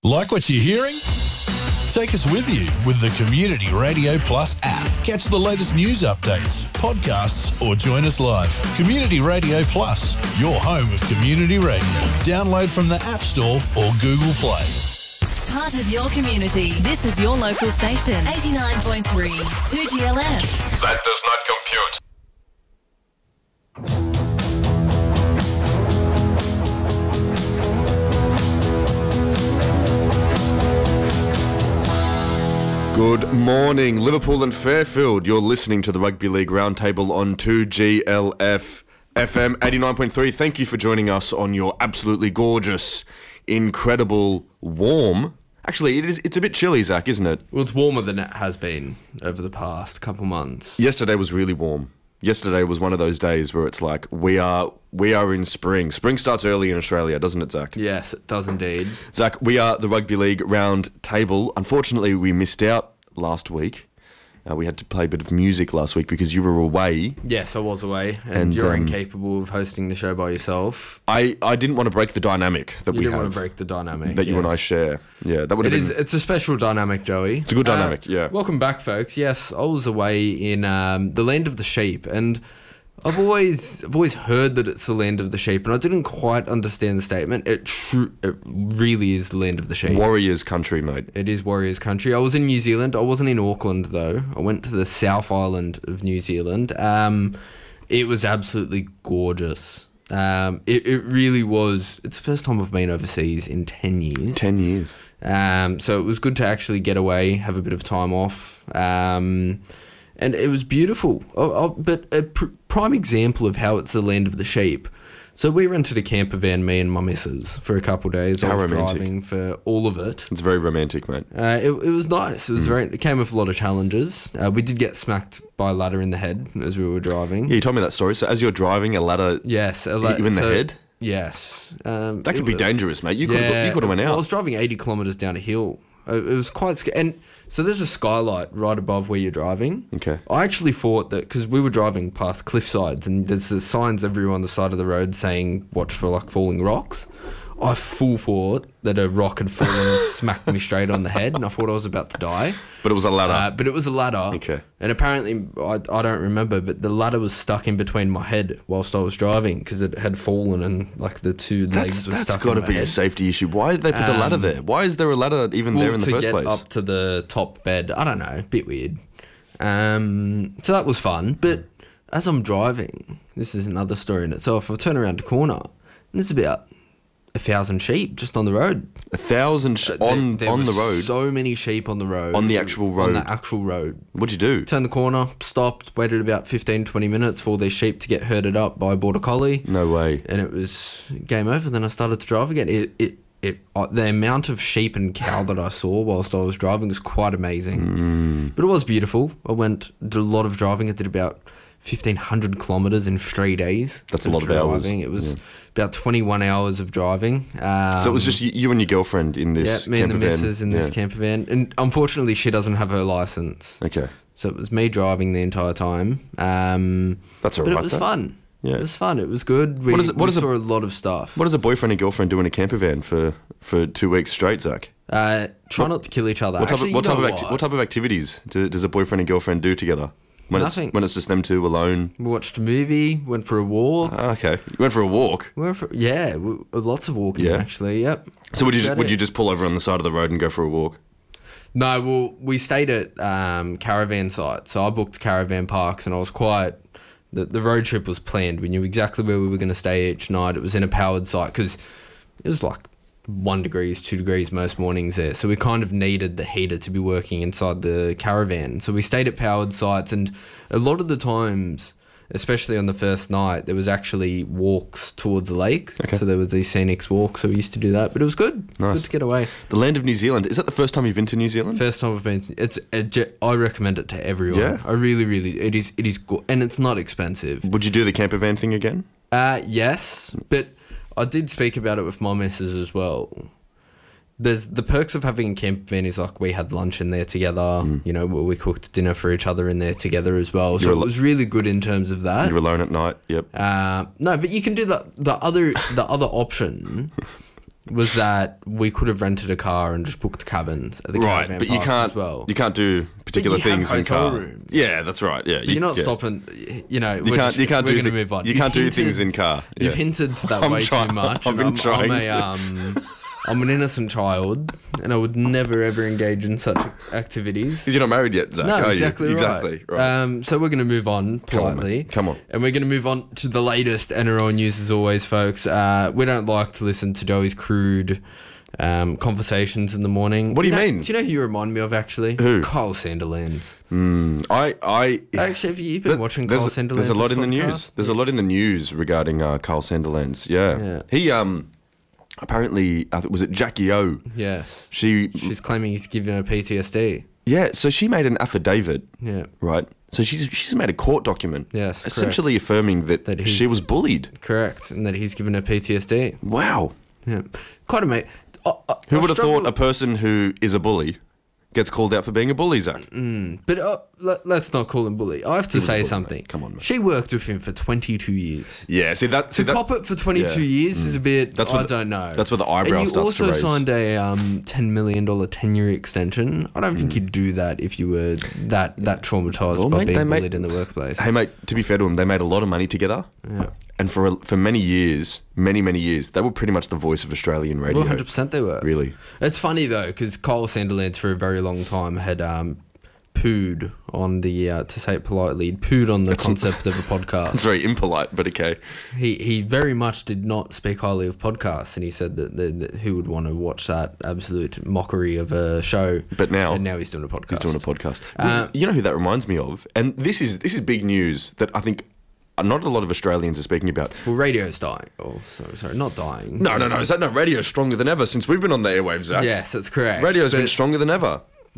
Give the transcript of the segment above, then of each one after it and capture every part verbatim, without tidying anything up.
Like what you're hearing? Take us with you with the Community Radio Plus app. Catch the latest news updates, podcasts, or join us live. Community Radio Plus, your home of community radio. Download from the App Store or Google Play. Part of your community. This is your local station. eighty-nine point three, two G L F. That does not compute. Good morning, Liverpool and Fairfield. You're listening to the Rugby League Roundtable on two G L F F M eighty-nine point three. Thank you for joining us on your absolutely gorgeous, incredible, warm... Actually, it is, it's a bit chilly, Zach, isn't it? Well, it's warmer than it has been over the past couple months. Yesterday was really warm. Yesterday was one of those days where it's like, we are we are in spring. Spring starts early in Australia, doesn't it, Zach? Yes, it does indeed. Zach, we are the Rugby League Round Table. Unfortunately, we missed out last week. Uh, we had to play a bit of music last week because you were away. Yes, I was away, and, And, you're um, incapable of hosting the show by yourself. I, I didn't want to break the dynamic that You we didn't have. want to break the dynamic that you and I yes. share. Yeah, that would have It been... is. It's a special dynamic, Joey. It's a good Uh, dynamic, yeah. Welcome back, folks. Yes, I was away in um, the land of the sheep, and I've always, I've always heard that it's the land of the sheep, and I didn't quite understand the statement. It, tr- it really is the land of the sheep. Warriors country, mate. It is Warriors country. I was in New Zealand. I wasn't in Auckland, though. I went to the South Island of New Zealand. Um, it was absolutely gorgeous. Um, it, it really was. It's the first time I've been overseas in ten years. Ten years. Um, so it was good to actually get away, have a bit of time off. Um, and it was beautiful. Oh, oh, but a pr- prime example of how it's the land of the sheep. So we rented a camper van, me and my missus, for a couple of days. How I was romantic. driving for all of it. It's very romantic, mate. Uh, it, it was nice. It was very. It came with a lot of challenges. Uh, we did get smacked by a ladder in the head as we were driving. Yeah, you told me that story. So as you're driving, a ladder Yes, a hit you in the so- head? Yes, um, That could it be was- dangerous, mate. You could have yeah, you could have went well, I out. was driving eighty kilometres down a hill. Uh, It was quite scary. And so there's a skylight right above where you're driving. Okay. I actually thought that because we were driving past cliff sides and there's the signs everywhere on the side of the road saying watch for like falling rocks. I full thought that a rock had fallen and smacked me straight on the head, and I thought I was about to die. But it was a ladder. Uh, but it was a ladder. Okay. And apparently, I, I don't remember, but the ladder was stuck in between my head whilst I was driving because it had fallen and like the two that's legs were that's stuck got to in my be a head. safety issue. Why did they put the ladder Um, there? Why is there a ladder even Well, there in the to first get place? up to the top bed, I don't know, a bit weird. Um, so that was fun. But as I'm driving, this is another story in itself. I turn around the corner, and there's about a thousand sheep just on the road. A thousand sh- on There- there on were the road. So many sheep on the road. On the actual On road? the actual road. What'd you do? Turned the corner, stopped, waited about fifteen, twenty minutes for all these sheep to get herded up by a border collie. No way. And it was game over. Then I started to drive again. It, it, it, uh, the amount of sheep and cow that I saw whilst I was driving was quite amazing. Mm. But it was beautiful. I went, did a lot of driving. I did about fifteen hundred kilometres in three days. That's a lot of hours. driving. It was Yeah. about twenty-one hours of driving. Um, So it was just you, you and your girlfriend in this yeah, me and the camper van? missus in this Yeah. camper van. And unfortunately, she doesn't have her licence. Okay. So it was me driving the entire time. Um, That's all but right, it was though. fun. Yeah. It was fun. It was good. We, What is it- what we is it- saw a lot of stuff. What does a boyfriend and girlfriend do in a camper van for, for two weeks straight, Zach? Uh, try not to kill each other. What type Actually, of what you type know of acti- what? what type of activities do, does a boyfriend and girlfriend do together? When Nothing. it's when it's just them two alone. We watched a movie, went for a walk. Ah, okay, you went for a walk. We went for, yeah, we, lots of walking, Yeah. actually, yep. So would you That's just, about would it. you just pull over on the side of the road and go for a walk? No, well, we stayed at um, caravan sites. So I booked caravan parks and I was quite... The, the road trip was planned. We knew exactly where we were going to stay each night. It was in a powered site because it was like one degrees, two degrees most mornings there. So we kind of needed the heater to be working inside the caravan. So we stayed at powered sites, and a lot of the times, especially on the first night, there was actually walks towards the lake. Okay. So there was these scenic walks. So we used to do that, but it was good. Nice. Good to get away. The land of New Zealand. Is that the first time you've been to New Zealand? First time I've been. To, it's. A, ge- I recommend it to everyone. Yeah? I really, really. It is. It is good, and it's not expensive. Would you do the camper van thing again? Uh, yes, but I did speak about it with my missus as well. There's the perks of having a camper van is like we had lunch in there together. Mm. You know, we cooked dinner for each other in there together as well. So You're it al- was really good in terms of that. You're alone at night. Yep. Uh, no, but you can do the the other the other option was that we could have rented a car and just booked cabins at the Right, caravan but you parks can't. as well. You can't do particular But you have things in hotel car. rooms. Yeah, that's right. Yeah, But you're not yeah. stopping. You know, You we're can't. just- You can't we're do. going to thi- move on. You You've can't do hinted- things in car. You've yeah. hinted to that I'm way try- too much. I've and been I'm, trying I'm a, to. um, I'm an innocent child, and I would never ever engage in such activities. Because you're not married yet, Zach. No, are you? exactly right. Exactly. Right. Um, so we're going to move on Come on, politely. mate. Come on. And we're going to move on to the latest N R L news as always, folks. Uh, we don't like to listen to Joey's crude um, conversations in the morning. What do you know, mean? Do you know who you remind me of, actually? Who? Kyle Sandilands. Mm, I. I. Actually, have you been Th- watching there's Kyle a, Sandilands' There's a lot in the podcast? news. There's a lot in the news regarding uh, Carl Sandilands. Yeah. Yeah. He um apparently I think was it Jackie O. Yes. She She's claiming he's given her P T S D. yeah. So she made an affidavit. Yeah. Right. So she's she's made a court document. Yes, Essentially affirming that, That he's- she was bullied. Correct. And that he's given her P T S D. Wow. Yeah. Quite amazing. Who would have thought a person who is a bully gets called out for being a bully, Zach? But uh, let, let's not call him bully. I have to was a say bully, something. mate. Come on, mate. She worked with him for twenty-two years. Yeah. See that. See To that cop it for twenty-two yeah. years is a bit. That's I what the- don't know. that's what the eyebrow And you starts to also raise. signed a um, ten million dollar ten-year extension. I don't think Mm. you'd do that if you were that that traumatized Well, by mate, they being made- bullied in the workplace. Hey, mate. To be fair to them, they made a lot of money together. Yeah. And for a, for many years, many many years, they were pretty much the voice of Australian radio. Well, one hundred percent they were. Really. It's funny though, because Kyle Sandilands for a very long time had um, pooed on the, uh, to say it politely, pooed on the concept of a podcast. It's very impolite, but okay. He he very much did not speak highly of podcasts, and he said that, that, that who would want to watch that absolute mockery of a show. But now- and now he's doing a podcast. He's doing a podcast. Uh, you know who that reminds me of? And this is this is big news that I think not a lot of Australians are speaking about. Well, radio's dying. Oh, sorry, sorry, not dying. No, no, no. Is that no? Radio's stronger than ever since we've been on the airwaves, Zach. Yes, that's correct. Radio's but, been stronger than ever.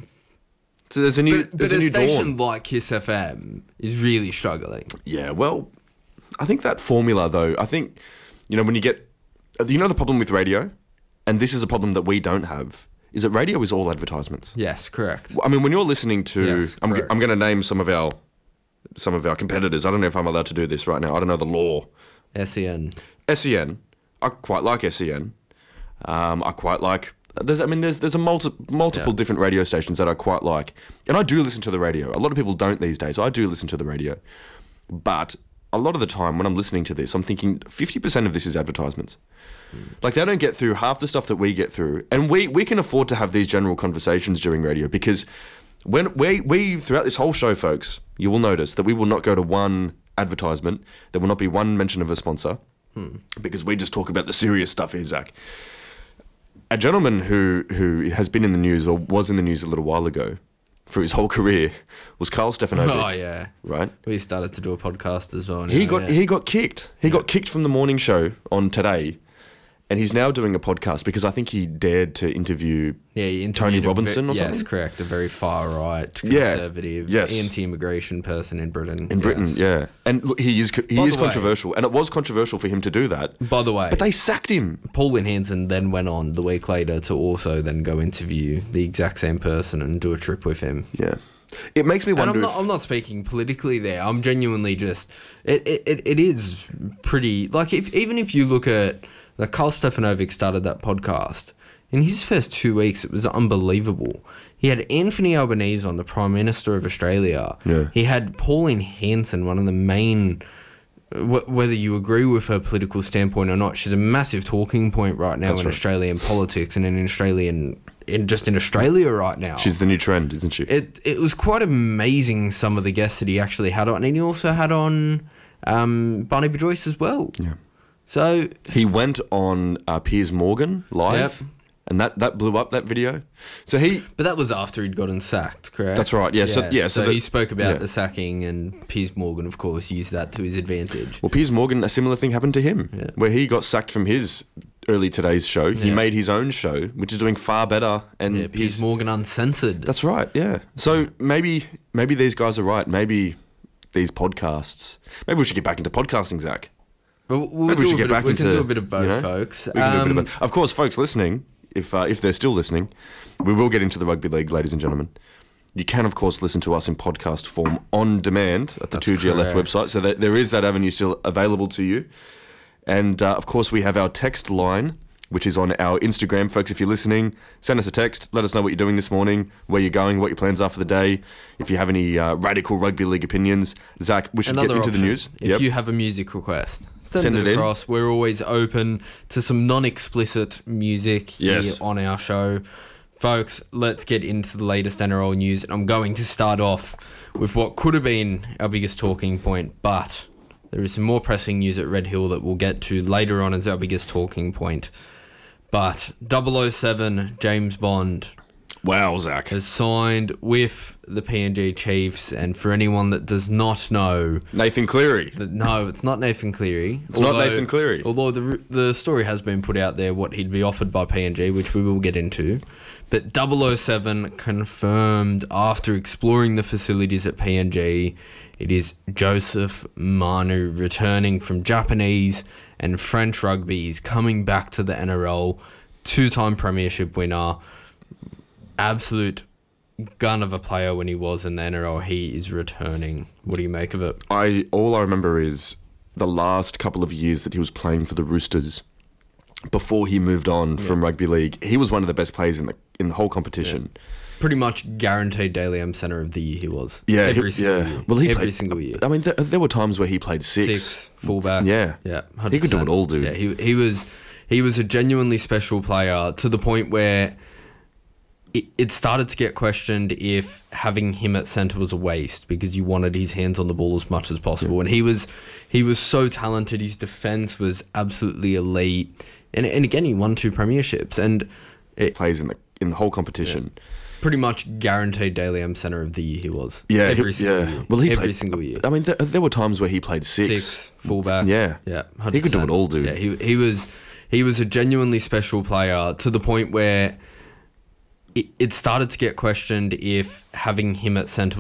So there's a new, But, but there's a a new station dawn. like Kiss F M is really struggling. Yeah, well, I think that formula, though, I think, you know, when you get, you know, the problem with radio, and this is a problem that we don't have, is that radio is all advertisements. Yes, correct. I mean, when you're listening to, Yes, I'm, g- correct. I'm going to name some of our, some of our competitors. I don't know if I'm allowed to do this right now. I don't know the law. S E N. S E N, I quite like S E N. Um, I quite like. There's, I mean, there's there's a multi, multiple Yeah. different radio stations that I quite like, and I do listen to the radio. A lot of people don't these days. I do listen to the radio, but a lot of the time when I'm listening to this, I'm thinking fifty percent of this is advertisements. Like they don't get through half the stuff that we get through, and we we can afford to have these general conversations during radio because when we we throughout this whole show, folks, you will notice that we will not go to one advertisement. There will not be one mention of a sponsor because we just talk about the serious stuff here, Zach. A gentleman who who has been in the news or was in the news a little while ago for his whole career was Carl Stefanovic. Oh yeah. Right. We started to do a podcast as well. He now, got yeah. he got kicked. He got kicked from the morning show on Today, and he's now doing a podcast because I think he dared to interview Yeah, he Tony interviewed a Robinson ve- or Yes, something? correct. A very far right, Yeah, conservative, yes. anti-immigration person in Britain. in Britain. yes. Yeah, and look, he is co- he By is the way- controversial, and it was controversial for him to do that. By the way, But they sacked him. Pauline Hanson then went on the week later to also then go interview the exact same person and do a trip with him. Yeah, it makes me And wonder. I'm not, if, I'm not speaking politically there. I'm genuinely just it, it, it, it is pretty like if even if you look at like Carl Stefanovic started that podcast in his first two weeks, it was unbelievable. He had Anthony Albanese on, the Prime Minister of Australia. Yeah. He had Pauline Hanson, one of the main. wh- Whether you agree with her political standpoint or not, she's a massive talking point right now That's in right. Australian politics and in Australian, in just in Australia right now. She's the new trend, isn't she? It it was quite amazing some of the guests that he actually had on, and he also had on um, Barnaby Joyce as well. Yeah. So He went on uh, Piers Morgan live, Yep. and that, that blew up that video. So he, but that was after he'd gotten sacked, correct? That's right, yeah, so- yeah, so So, the- he spoke about yeah. the sacking, and Piers Morgan, of course, used that to his advantage. well, Piers Morgan, a similar thing happened to him, Yeah. where he got sacked from his early Today's show. He Yeah. made his own show, which is doing far better, and Yeah, Piers he's Morgan uncensored. that's right, yeah. So maybe maybe these guys are right. Maybe these podcasts. Maybe we should get back into podcasting, Zach. We'll, we'll Maybe we do should a get bit back of, we into can do a bit of both, you know, folks. We can do a bit of Um, both. Of course, folks listening, if uh, if they're still listening, we will get into the rugby league, ladies and gentlemen. You can, of course, listen to us in podcast form on demand at the That's two G L F correct. website. So that there is that avenue still available to you. And, uh, of course, we have our text line, which is on our Instagram. Folks, if you're listening, send us a text. Let us know what you're doing this morning, where you're going, what your plans are for the day. If you have any uh, radical rugby league opinions. Zach, we should Another get into option, the news. If Yep. you have a music request, send, Send it, it in. across. We're always open to some non-explicit music here Yes. on our show. Folks, let's get into the latest N R L news. And I'm going to start off with what could have been our biggest talking point, but there is some more pressing news at Red Hill that we'll get to later on as our biggest talking point. But double oh seven James Bond Wow, Zach. has signed with the P N G Chiefs, and for anyone that does not know, Nathan Cleary. that no, it's not Nathan Cleary. It's not Nathan Cleary. Although the the story has been put out there what he'd be offered by P N G, which we will get into. But double oh seven confirmed after exploring the facilities at P N G, it is Joseph Manu returning from Japanese and French rugby. He's coming back to the N R L, two-time premiership winner, absolute gun of a player when he was in the N R L. He is returning. What do you make of it? I all I remember is the last couple of years that he was playing for the Roosters. Before he moved on from rugby league, he was one of the best players in the in the whole competition. Pretty much guaranteed Daily M Centre of the Year he was. Yeah, every he, single yeah. year. Well, he every played, single year. I mean, there, there were times where he played six. Six, fullback. Yeah. Yeah. He could do it all, dude. Yeah, he he was he was a genuinely special player to the point where it, it started to get questioned if having him at centre was a waste because you wanted his hands on the ball as much as possible. Yeah. And he was he was so talented. His defence was absolutely elite. And and again, he won two premierships and it plays in the in the whole competition. Yeah. Pretty much guaranteed Daily M Centre of the Year he was. Yeah, every he, single yeah. year. Well, he every played, single year. I mean, there, there were times where he played six. Six, fullback. Yeah, yeah. one hundred percent. He could do it all, dude. Yeah, he he was he was a genuinely special player to the point where it, it started to get questioned if having him at centre